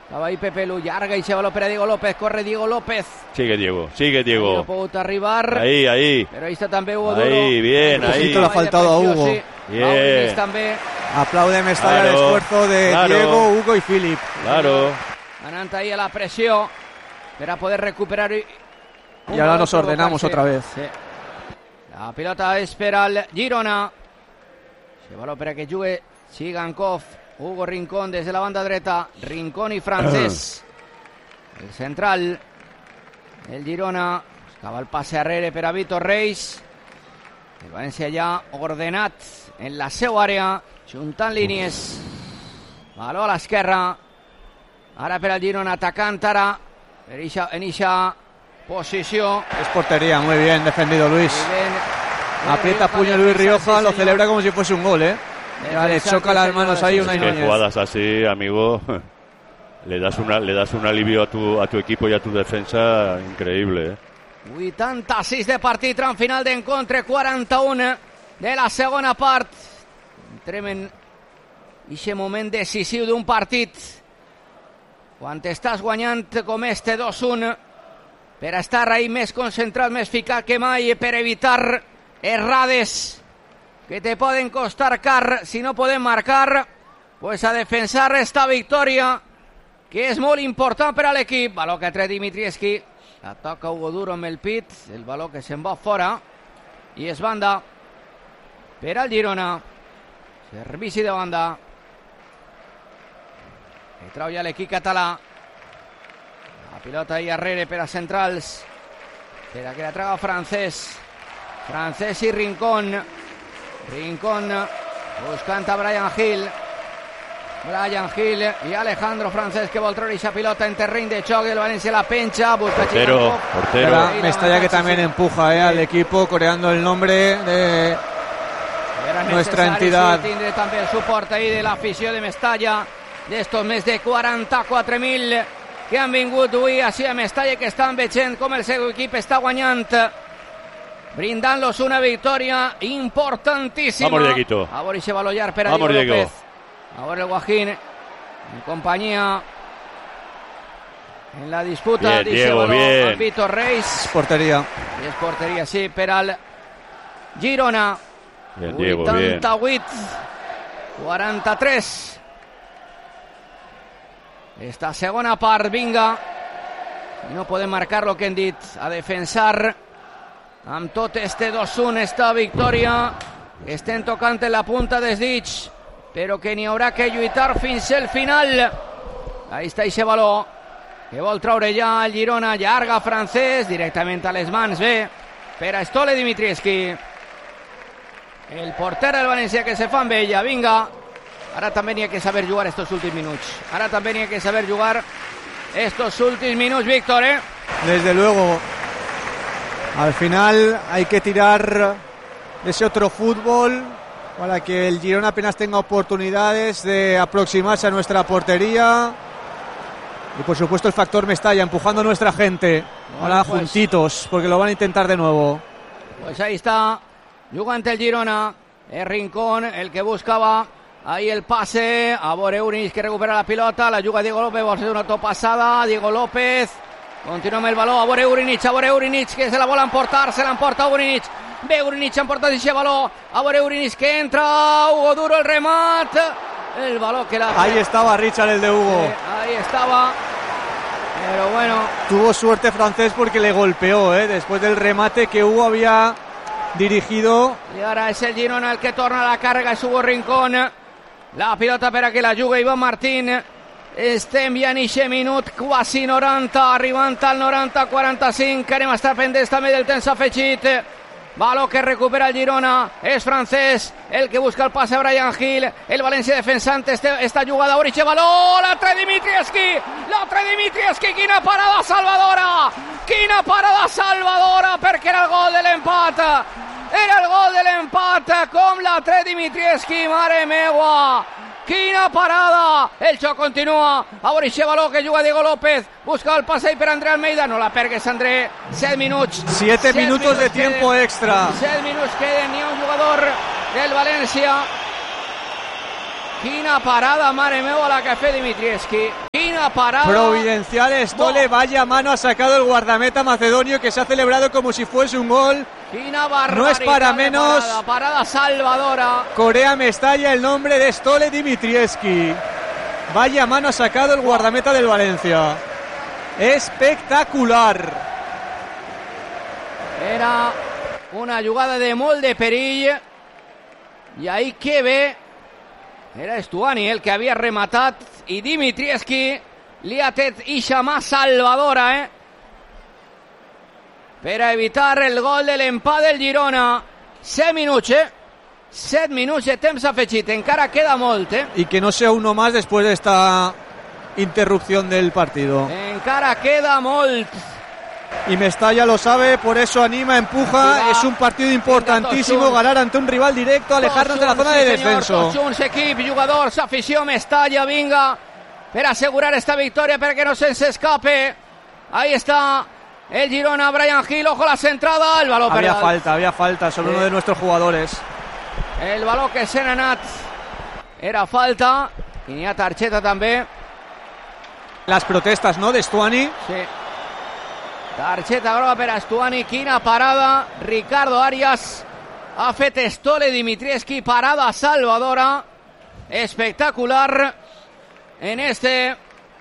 Estava ahí Pepe Lu, llarga i se baló per a Diego López, corre Diego López. Sigue Diego. No ha pogut arribar. Ahí. Però ahí està també Hugo Duro. Ahí, bien, ahí. Poquito le ha faltado a Hugo. Sí. Bien. També. Aplaude Mestalla el esfuerzo de Diego, Hugo y Philip. Claro. Anant ahí a la pressió per a poder recuperar. Y ahora nos ordenamos otra vez. Sí. La pilota és per al Girona. Se baló per a que jugui Chigankov. Hugo Rincón des de la banda dreta. Rincón i Francés. El central. El Girona. Buscava el passe arrere per a Vitor Reis. El València ja ordenat en la seva àrea, juntant línies. Baló a l'esquerra. Ara per al Girona, atacant ara en eixa posició. Es portería, muy bien defendido Luis. Aprieta puño Luis Rioja, lo celebra como si fuese un gol, ¿eh? Ya le choca las manos ahí Unai Núñez. Jugadas así, amigo, le das un alivio a tu equipo y a tu defensa increíble, ¿eh? 86 de partit, tram final d'encontre, 41 de la segona part. Entrem en aquest moment decisiu d'un partit, quan estàs guanyant com este 2-1, per estar ahí més concentrat, més ficat que mai, per evitar errades que te poden costar car si no poden marcar, pues a defensar esta victòria, que és molt important per a l'equip. Baló que tret Dimitrievski, la toca Hugo Duro amb el pit, el baló que se'n va fora, i és banda per al Girona. Servici de banda. I trau ja l'equip català. La pilota ahí arrere per a centrals, per a que la traga Francés. Francés i Rincón. Rincón buscant a Brian Hill i Alejandro Francés, que vol treure aquesta pilota en terreny de xoc. El València la penja, busca portero. Mestalla, que también empuja al equipo, coreando el nombre de nuestra entidad. Tindre també el suport ahí de l'afició de Mestalla, d'estos més de 44.000 que han vingut avui així a Mestalla, que estan veient com el seu equip està guanyant, brindant-los una victòria importantíssima. Vamos, Dieguito. A veure si balollar per a Diego López. Ahora el Guajín en compañía en la disputa. Bien, Diego, bien. Vitor Reis. Es portería. Y es portería, sí, per al Girona. Bien, Diego, 88, 43. Esta segona part, vinga. No podem marcar lo que hem dit. A defensar amb tot este 2-1, esta victòria. Estem tocant en la punta dels dits, però que n'hi haurà que lluitar fins al final. Ahí està aquest baló que vol treure ja el Girona. Llarga Francés, directament a les mans, bé, per a Stole Dimitrievski, el porter del València, que se fa amb ella. Vinga, ara també n'hi ha que saber jugar estos últims minuts. Ara també n'hi ha que saber jugar estos últims minuts, Víctor, ¿eh? Desde luego, al final hay que tirar de ese otro fútbol para que el Girona apenas tenga oportunidades de aproximarse a nuestra portería. Y por supuesto el factor Mestalla, empujando a nuestra gente. Ahora pues, juntitos, porque lo van a intentar de nuevo. Pues ahí está, jugant el Girona. El Rincón, el que buscaba ahí el pase. A Boreurich, que recupera la pilota. La juga Diego López, va a ser una topasada. Diego López, continua amb el baló. A Boreurich, que se la vol emportar. Se l'emporta Boreurich. Ve Urinic, ha emportat aquest baló. A veure Urinic, que entra. Hugo Duro, el remat. El baló que la... Ahí estaba Richard, el de Hugo. Ahí estaba. Pero bueno. Tuvo suerte Francés porque le golpeó, después del remate que Hugo había dirigido. Y ahora es el Girona el que torna la carga. Es Hugo Rincón. La pilota per a que la jugui Iván Martín. Estem ja en aquest minut quasi 90, arribant al 90-45. Querem estar pendents també del temps afegit. Baló que recupera el Girona, es Francés, el que busca el pase a Brian Hill, el València defensant esta jugada, Oriche, baló, la trae Dimitrievski, quina parada salvadora, perquè era el gol de l'empat, com la trae Dimitrievski, mare meua. Quina parada, el xoc continua. A veure aquest baló que juga Diego López, busca el passe per André Almeida, no la pergues André. 7 minuts 7 minutos de tiempo extra. 7 minuts queden, ni un jugador del València. Quina parada, mare meva, la que ha fet Dimitrievski. Quina Quina parada. Providencial Estole, vaya mano ha sacado el guardameta macedonio, que se ha celebrado como si fuese un gol. Quina barbaridad. No es para menos. Parada salvadora. Corea Mestalla, el nombre de Stole Dimitrievski. Vaya mano ha sacado el guardameta del Valencia. Espectacular. Era una jugada de molde perill. I ahí que ve era Stuani el que havia rematat i Dimitrievski li ha tret ixa mà salvadora per a evitar el gol de l'empat del Girona. 7 minuts de temps afegit, encara queda molt y que no sea uno más después de esta interrupción del partido. Encara queda molt. Y Mestalla lo sabe, por eso anima, empuja. Es un partido importantísimo, ganar ante un rival directo, alejarnos de la zona de descenso. Tots junts, equip, jugadors, afició, Mestalla, vinga, per asegurar esta victòria perquè no se'ns escape. Ahí está el Girona, Brian Hill, ojo la centrada, el balón había falta sobre uno de nuestros jugadores. El balón que se n'ha anat era falta, i n'hi ha targeta també. Las protestas, ¿no?, de Stuani. Sí. Targeta groga per a Stuani, quina parada. Ricardo Arias ha fet Stole Dimitrievski, parada salvadora, espectacular en este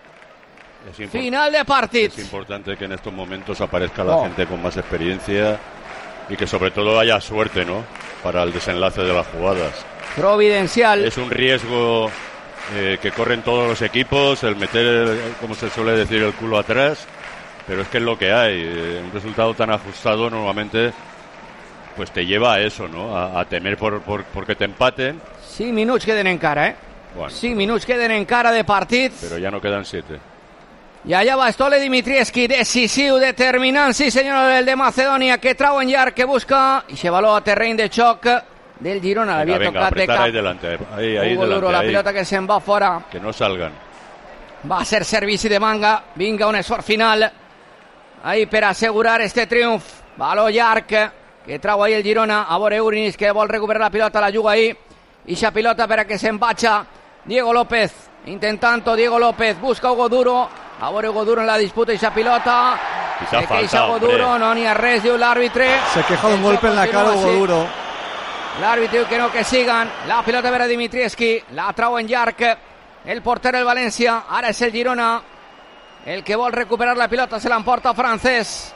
final de partido. Es importante que en estos momentos aparezca la gente con más experiencia y que sobre todo haya suerte, ¿no?, para el desenlace de las jugadas. Providencial. Es un riesgo que corren todos los equipos, el meter, como se suele decir, el culo atrás. Pero es que es lo que hay. Un resultado tan ajustado normalmente pues te lleva a eso, ¿no? A temer porque te empaten. 5 minuts queden encara, Bueno, 5 minuts queden encara de partit. Pero ya no quedan 7. I allà va Stole Dimitrievski, decisiu, determinant, sí senyor, el de Macedònia, que trau en llarg, que busca, i se valor a terreny de xoc del Girona. L'havia tocat de cap. Ahí delante, ahí Hugo delante, Duro, la ahí. pilota que se'n va fora. Que no salgan. Va a ser servici de manga, vinga, un esforç final ahí per assegurar este triomf. Baló llarg que trau ahí el Girona, a veure Urinis, que vol recuperar la pilota, la juga ahí, ixa pilota per a que se'n vaja Diego López, intentando Diego López, busca Hugo Duro, a veure Hugo Duro en la disputa, ixa pilota, Quizá se falta, queixa Hugo Duro, no n'hi ha res, diu l'àrbitre. Se queja de un golpe en la cara Hugo Duro. L'àrbitre diu que no, que sigan. La pilota per a Dimitrievski, la trau en llarg el porter del València, ara és el Girona el que vol recuperar la pilota, se l'emporta Francés.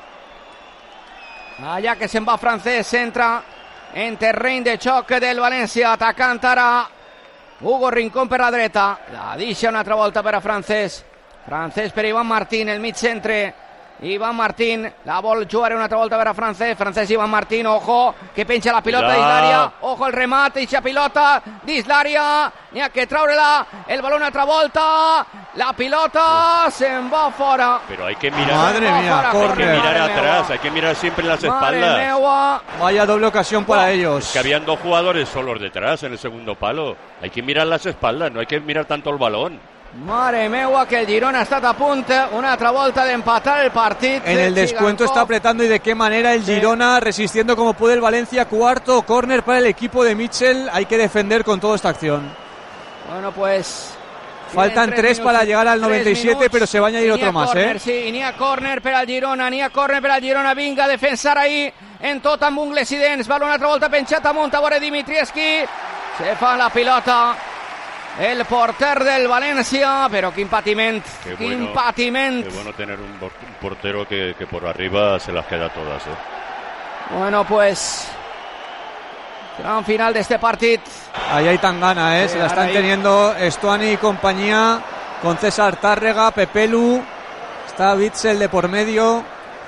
Allà que se'n va Francés, entra en terreny de xoc del València, atacant ara Hugo Rincón per la dreta, la deixa una altra volta per a Francés per Iván Martín, el mig centre, Iván Martín, la vol jugar una altra volta per a Francés, Iván Martín, ojo, que penja la pilota dins l'àrea, ojo el remat, eixa pilota dins l'àrea, n'hi ha que traure-la, el baló una altra volta, la pilota se'n va fora. Pero hay que mirar, madre mía, hay que córner. mirar atrás, hay que mirar siempre las espaldas. Meua. Vaya doble ocasión para ellos. Que habían 2 jugadores solos detrás en el segundo palo. Hay que mirar las espaldas, no hay que mirar tanto el balón. Mare meua, que el Girona ha estat a punt una altra volta d'empatar el partit. En el descuento está apretando, y de qué manera el Girona, resistiendo como puede el Valencia. Cuarto córner para el equipo de Mitchell. Hay que defender con toda esta acción. Bueno, pues faltan 3 para llegar al 97, pero se va a añadir otro más, corner, sí, n'hi ha córner per al Girona, vinga a defensar ahí en tot amb ungles i dents, va una altra volta penjat amunt, a veure Dimitrievski, se fa la pilota el porter del València, però quin patiment, quin patiment. Qué bueno tener un portero que por arriba se las queda todas, Bueno, pues gran final de este partit. Ahí hay Tangana, se la están teniendo Stuani y compañía, con César Tárrega, Pepelu, está Witsel de por medio.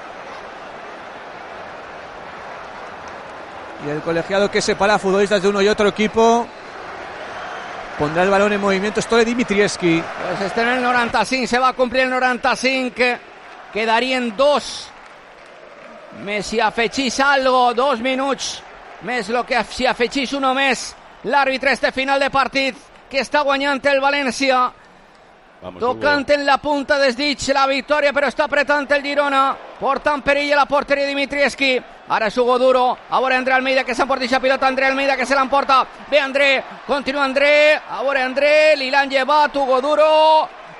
Y el colegiado que separa a futbolistas de uno y otro equipo pondrá el balón en movimiento. Stole Dimitrievski. Pues este en el 95, se va a cumplir el 95, quedarien 2. Més si afegís algo, 2 minuts, més lo que si afegís uno més. L'àrbitre este final de partit, que està guanyant el València. Tocant en la punta des dits la victòria, però està apretant el Girona, portant perill a la porteria Dimitrievski. Ara és Hugo Duro, a veure André Almeida que s'emporta aquesta pilota, André Almeida que se l'emporta, ve André, continua André, a veure André, li l'han llevat Hugo Duro,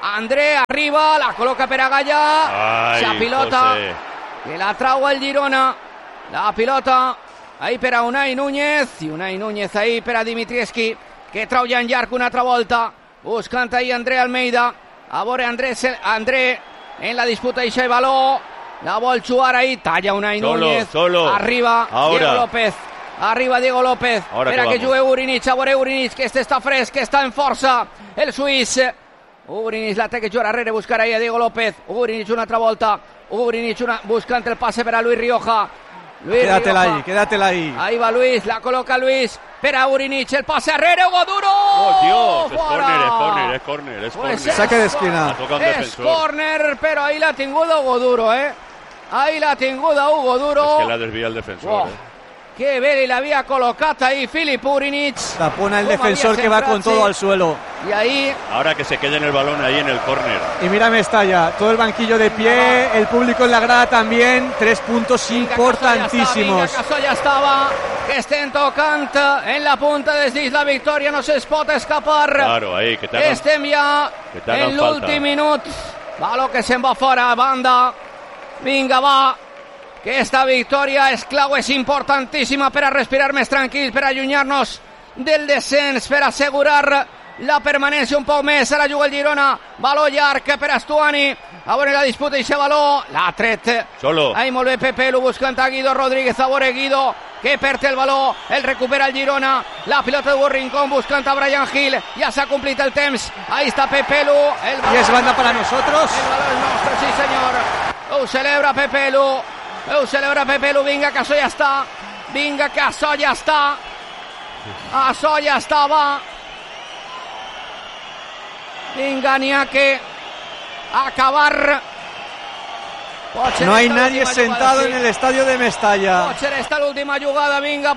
André arriba, la col·loca per a Gallà, la pilota José, que la trau el Girona, la pilota ahí per a Unai Núñez, i Unai Núñez ahí per a Dimitrievski, que trau ja en llarg una altra volta, buscant ahí André Almeida, a veure André en la disputa i el baló, la vol jugar ahí, talla Unai Núñez, arriba Diego López, espera que jugui Urinic, a veure Urinic, que està fresc, que està en força, el suís, Urinic la té que jugar darrere, buscar ahí a Diego López, Urinic una altra volta, buscant el passe per a Luis Rioja, Quédatela ahí. Ahí va Luis, la coloca Luis, per a Urinic, el passe arrere, Hugo Duro. ¡Oh, Dios! Es córner. Pues saque de esquina. És córner, però ahí l'ha tingut Hugo Duro, Ahí l'ha tingut Hugo Duro. Es que la desvía el defensor, Que bé li l'havia col·locat ahí Filip Urinic. Tapona el defensor que va con todo al suelo. Y ahí... Ahora que se quede en el balón ahí en el córner. Y mira Mestalla, todo el banquillo de pie, el público en la grada también, 3 puntos importantísimos. Vinga, ja estava, que estem tocant en la punta des dins la victòria, no se'ls pot escapar. Claro, ahí, que te hagan, estem ja en l'últim minut. Baló que se'n va fora, banda. Vinga, va. Que esta victòria és clau, és importantíssima per a respirar més tranquils, per a allunyar-nos del descens, per a assegurar la permanència un poc més. Ara juga el Girona, baló llarg per a Stuani, a veure la disputa i se baló, l'ha tret. Solo. Ahí molt bé Pepelu buscant a Guido Rodríguez, a veure Guido, que perd el baló, el recupera el Girona, la pilota de Hugo Rincón buscant a Brian Hill, ja s'ha complit el temps, ahí està Pepelu. ¿Y es banda para nosotros? El baló és nostre, sí senyor. Ho celebra Pepelu, vinga que això ja està, això ja està, va. Vinga, n'hi ha que acabar. No hay nadie sentado en el estadio de Mestalla. Pot ser esta l'última jugada, vinga,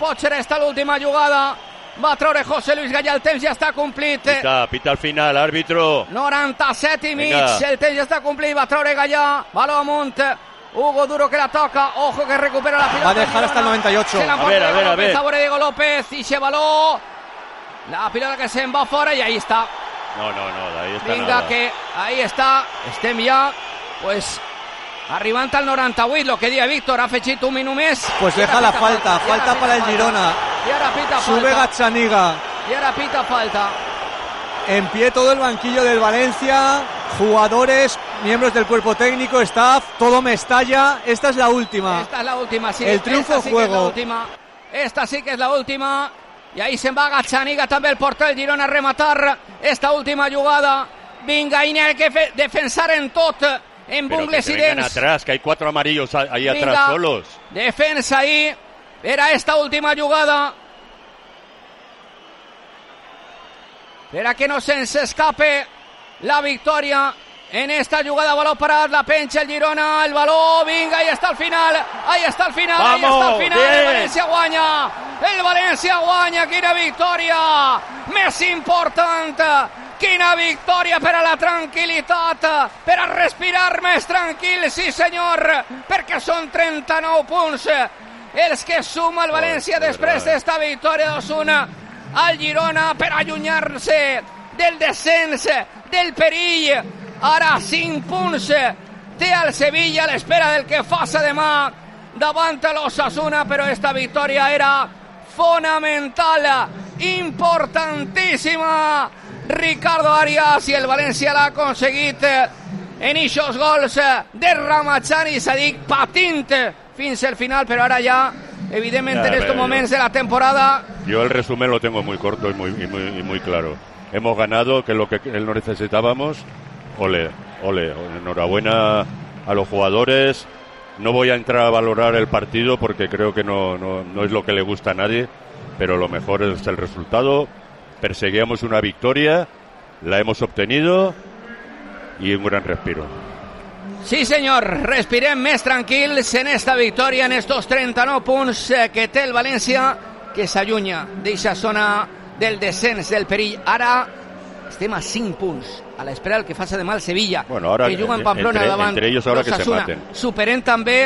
va treure José Luis Gallà, el temps ja està complit. Pita al final, árbitro. 97 i mig, el temps ja està complit, va treure Gallà, baló amunt. Hugo Duro que la toca, ojo que recupera la pilota. Va a dejar hasta el 98. A ver. A veure Diego López y se baló. La pilota que se'n va fora i ahí està. No, ahí está. Vinga, nada. que ahí està. Estem ja, pues, arribant al 98, lo que dia Víctor, ha afegit un minut més. Pues deja la falta para el Girona. I ara pita Sube falta. Gazzaniga. Y ahora pita falta. En pie todo el banquillo del Valencia, jugadores, miembros del cuerpo técnico, staff, todo Mestalla. Esta es la última. Sí. El triunfo sí juego. Esta sí que és la última. I ahí se'n va Gazzaniga, també el porter del Girona, a rematar esta última jugada. Vinga, i n'hi ha que defensar en tot, en bungles i dents. Atrás, que hay 4 amarillos ahí atrás solos. Defensa ahí. Era esta última jugada. Para que no se escape la victoria en esta jugada. Balón para la pencha el Girona, el balón, vinga, ahí está el final, Vamos, bien. el Valencia guanya, quina victòria més important, quina victòria per a la tranquil·litat, per a respirar més tranquil, sí senyor, perquè són 39 punts els que suma el València després d'esta victòria 2-1 al Girona per allunyar-se del descens, del perill. Ara 5 punts té el Sevilla a l'espera del que faça demà davant l'Osasuna, però esta victòria era fonamental, importantíssima. Ricardo Arias, i el València l'ha aconseguit en ixos gols de Ramazani, s'ha dit patint fins al final, però ara ja evidentemente en estos momentos de la temporada. Yo el resumen lo tengo muy corto y muy claro. Hemos ganado, que es lo que no necesitábamos. Ole, enhorabuena a los jugadores. No voy a entrar a valorar el partido porque creo que no es lo que le gusta a nadie, pero lo mejor es el resultado. Perseguíamos una victoria, la hemos obtenido y un gran respiro. Sí senyor, respirem més tranquils en esta victòria, en estos 39 punts que té el València, que s'allunya d'eixa zona del descens, del perill. Ara estem a 5 punts, a l'espera del que faça demà el Sevilla, bueno, ahora, que juga en Pamplona davant entre ellos ahora que se Osasuna. maten. Superem també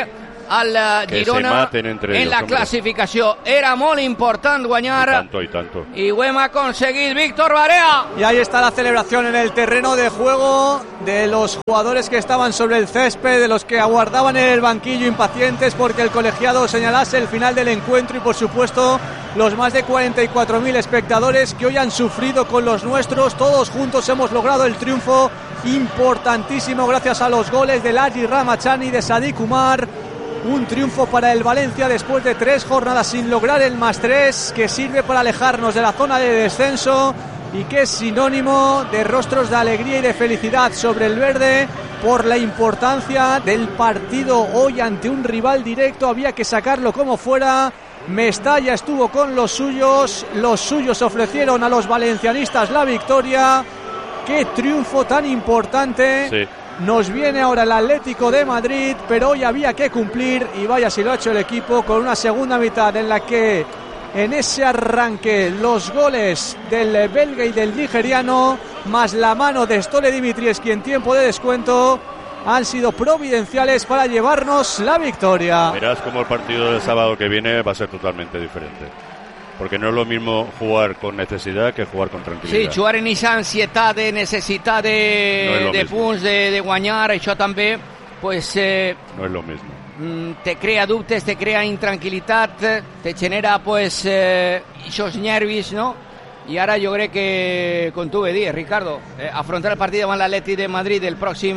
al Girona en ellos, la clasificació. Era molt important guanyar. Y tanto. Y ho hem aconseguit, Víctor Barea. Y ahí está la celebración en el terreno de juego de los jugadores que estaban sobre el césped, de los que aguardaban en el banquillo impacientes porque el colegiado señalase el final del encuentro, y por supuesto los más de 44.000 espectadores que hoy han sufrido con los nuestros. Todos juntos hemos logrado el triunfo importantísimo gracias a los goles de Larry Ramachani y de Sadik Umar. Un triunfo para el Valencia después de 3 jornadas sin lograr el +3, que sirve para alejarnos de la zona de descenso y que es sinónimo de rostros de alegría y de felicidad sobre el verde por la importancia del partido hoy ante un rival directo. Había que sacarlo como fuera. Mestalla estuvo con los suyos ofrecieron a los valencianistas la victoria. ¡Qué triunfo tan importante! Sí. Nos viene ahora el Atlético de Madrid, pero hoy había que cumplir, y vaya si lo ha hecho el equipo, con una segunda mitad en la que en ese arranque los goles del belga y del nigeriano, más la mano de Stole Dimitrievski en tiempo de descuento, han sido providenciales para llevarnos la victoria. Verás como el partido del sábado que viene va a ser totalmente diferente, porque no es lo mismo jugar con necesidad que jugar con tranquilidad. Sí, jugar en esa ansietat de necessitat de punts, de guanyar, això també pues, no es lo mismo. Te crea dubtes, te crea intranquilitat, te genera pues esos nervis, no? I ara jo crec que, com tu bé dius, Ricardo, afrontar el partit davant l'Atlètic de Madrid el pròxim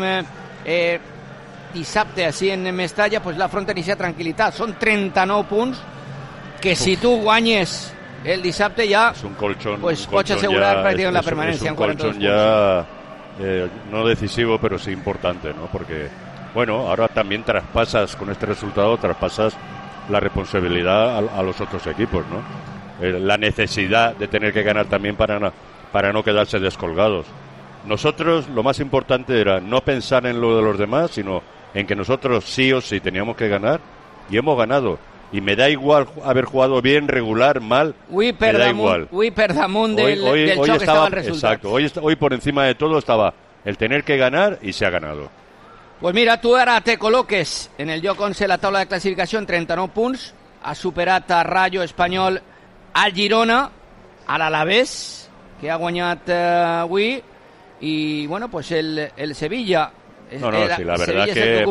dissabte així en Mestalla, pues l'afronta en aquesta tranquil·litat. Són 39 punts que si tu guanyes el dissabte ja es un colchón, pues pots asegurar prácticamente la permanencia. Es un colchón ya no decisivo, pero sí importante, ¿no? Porque, bueno, ahora también con este resultado traspasas la responsabilidad a los otros equipos, ¿no? La necesidad de tener que ganar también para no quedarse descolgados. Nosotros lo más importante era no pensar en lo de los demás, sino en que nosotros sí o sí teníamos que ganar, y hemos ganado. Y me da igual haber jugado bien, regular, mal, me da igual. Hoy per damunt del xoc estaba el resultat. Exacto, hoy por encima de todo estaba el tener que ganar, y se ha ganado. Pues mira, tu ara te col·loques en el lloc 11 la taula de classificació en 39 punts, has superat a Rayo, Espanyol, al Girona, a l'Alavés, que ha guanyat avui, y bueno, pues el Sevilla. Sí, la verdad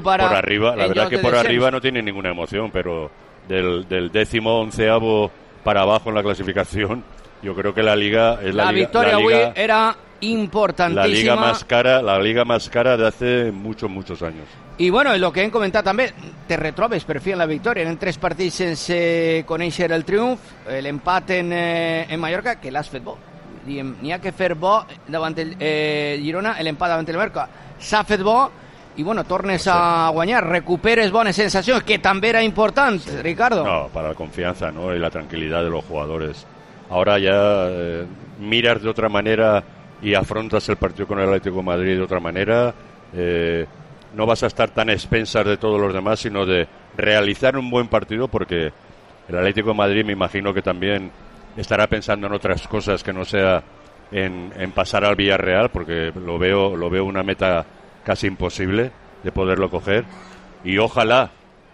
que por arriba no tiene ninguna emoción, pero del 11º para abajo en la clasificación, yo creo que la liga es la victoria hoy era importantísima. La liga más cara de hace muchos años. I bueno, el que hem comentat també, te retrobes per fi en la victòria. Eren 3 partits sense conèixer el triomf, l'empat en Mallorca, que l'has fet bo. N'hi ha que fer bo davant el Girona, l'empat davant el Mallorca s'ha fet bo, i bueno, tornes a guanyar, recuperes bones sensacions, que també era important, Ricardo. No, para la confianza, ¿no? Y la tranquilidad de los jugadores. Ahora ya miras de otra manera y afrontas el partido con el Atlético de Madrid de otra manera. No vas a estar tan a expensas de todos los demás, sino de realizar un buen partido, porque el Atlético de Madrid me imagino que también estará pensando en otras cosas que no sea en pasar al Villarreal, porque lo veo una meta casi imposible de poderlo coger, y ojalá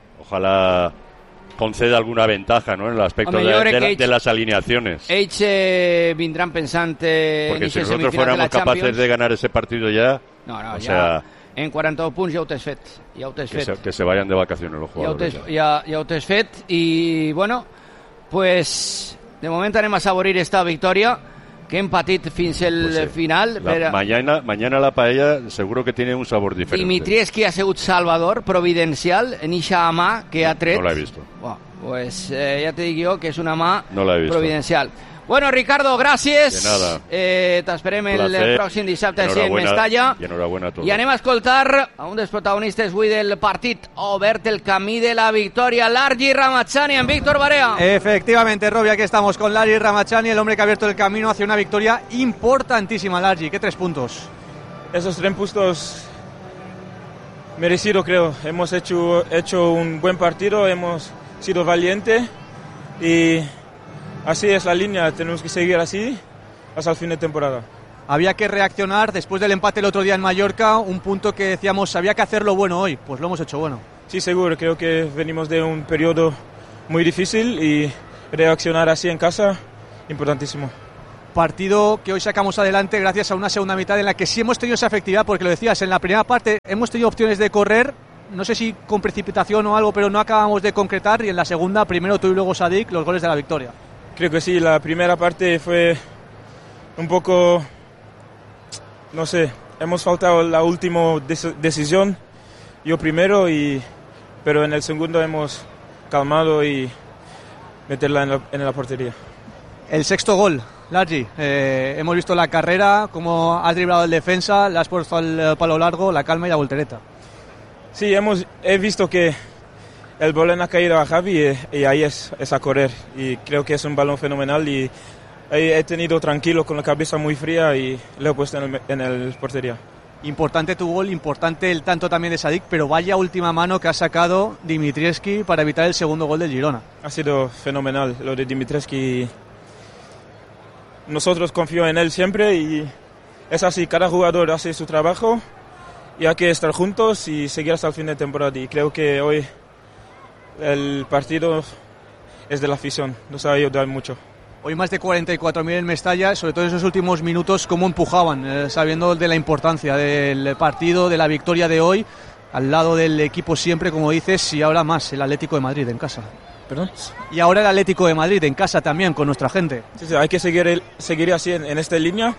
conceda alguna ventaja, ¿no? En el aspecto de las alineaciones. Ells vindran pensant porque si nosotros fuéramos capaces de ganar ese partido ya, en 42 punts ja ho t'has fet. Que se vayan de vacaciones los jugadores. Ja ho t'has fet, i bueno, pues de moment anem a saborir esta victòria que hem patit fins el final. Mañana la paella seguro que tiene un sabor diferente. Dimitrievski ha sigut salvador, providencial, en ixa mà que ha tret. No l'he vist. Bueno, pues ja te dic jo que és una mà providencial. Bueno, Ricardo, gràcies. De nada. T'esperem el pròxim dissabte en Mestalla. I enhorabuena a tots. I anem a escoltar a un dels protagonistes avui del partit. Ha obert el camí de la victòria, Larry Ramachani en Víctor Barea. Efectivamente, Robbie, aquí estamos con Larry Ramachani, el hombre que ha abierto el camino hacia una victoria importantísima. Larry, ¿qué 3 puntos? Esos 3 puntos merecidos, creo. Hemos hecho un buen partido, hemos sido valientes y así es la línea, tenemos que seguir así hasta el fin de temporada. Había que reaccionar después del empate el otro día en Mallorca, un punto que decíamos había que hacerlo bueno hoy, pues lo hemos hecho bueno. Sí, seguro. Creo que venimos de un periodo muy difícil y reaccionar así en casa, importantísimo. Partido que hoy sacamos adelante gracias a una segunda mitad en la que sí hemos tenido esa efectividad, porque lo decías, en la primera parte hemos tenido opciones de correr, no sé si con precipitación o algo, pero no acabamos de concretar, y en la segunda, primero tú y luego Sadik, los goles de la victoria. Creo que sí, la primera parte fue un poco, no sé, hemos faltado la última decisión, yo primero, pero en el segundo hemos calmado y meterla en la portería. El sexto gol, Largi, hemos visto la carrera, cómo has driblado el defensa, le has puesto al palo largo, la calma y la voltereta. Sí, he visto que el balón ha caído a Javi y ahí es a correr, y creo que es un balón fenomenal, y he tenido tranquilo con la cabeza muy fría y le he puesto en el portería. Importante tu gol, importante el tanto también de Sadik, pero vaya última mano que ha sacado Dimitrievski para evitar el segundo gol del Girona. Ha sido fenomenal lo de Dimitrievski. Nosotros confiamos en él siempre y es así, cada jugador hace su trabajo y hay que estar juntos y seguir hasta el fin de temporada, y creo que hoy el partido es de la afición, nos ha ayudado mucho. Hoy más de 44.000 en Mestalla, sobre todo en esos últimos minutos, cómo empujaban, sabiendo de la importancia del partido, de la victoria de hoy, al lado del equipo siempre, como dices, y ahora más el Atlético de Madrid en casa. ¿Perdón? Y ahora el Atlético de Madrid en casa también, con nuestra gente. Sí, hay que seguir así en esta línea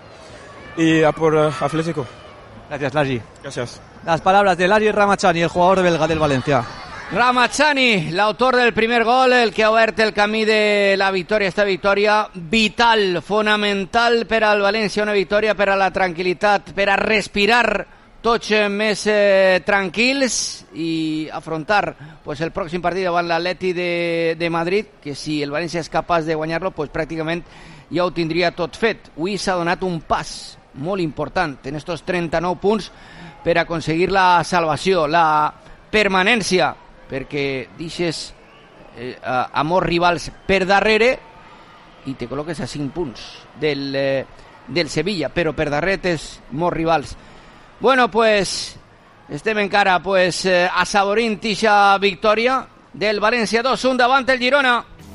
y a por Atlético. Gracias, Largi. Gracias. Las palabras de Largi Ramachani, el jugador belga del Valencia. Ramachani, l'autor del primer gol, el que ha obert el camí de la victòria, esta victòria vital, fonamental per al València, una victòria per a la tranquil·litat, per a respirar tots més tranquils i afrontar pues, el pròxim partit davant l'Atleti de Madrid, que si el València és capaç de guanyar-lo, pues, pràcticament ja ho tindria tot fet. Avui s'ha donat un pas molt important en estos 39 punts per aconseguir la salvació, la permanència, perquè deixes a molts rivals per darrere i te col·loques a 5 punts del Sevilla, però per darrere tens molts rivals. Bueno, pues estem encara pues, assaborint aquesta victòria del València 2-1 davant el Girona.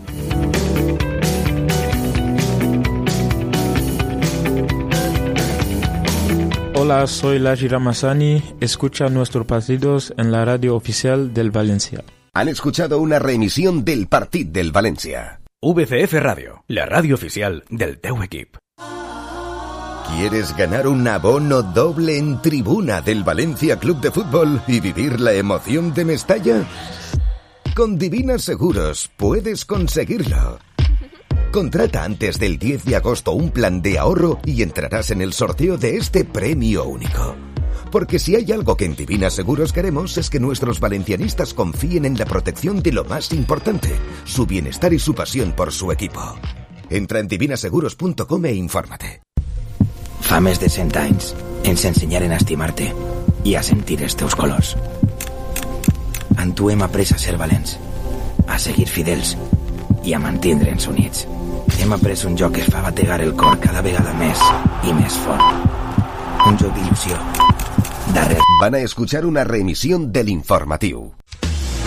Hola, soy Largi Ramazani. Escucha nuestros partidos en la radio oficial del Valencia. Han escuchado una reemisión del Partit del Valencia. VCF Radio, la radio oficial del teu equip. ¿Quieres ganar un abono doble en tribuna del Valencia Club de Fútbol y vivir la emoción de Mestalla? Con Divina Seguros puedes conseguirlo. Contrata antes del 10 de agosto un plan de ahorro y entrarás en el sorteo de este premio único. Porque si hay algo que en Divina Seguros queremos es que nuestros valencianistas confíen en la protección de lo más importante, su bienestar y su pasión por su equipo. Entra en divinaseguros.com e infórmate. Fa més de 100 anys ens ensenyaren a estimar-te i a sentir els teus colors. En tu hem après a ser valents, a seguir fidels i a mantindre'ns units. Hem après un joc que fa bategar el cor cada vegada més i més fort. Un joc d'il·lusió. Van a escuchar una reemisión del informativo.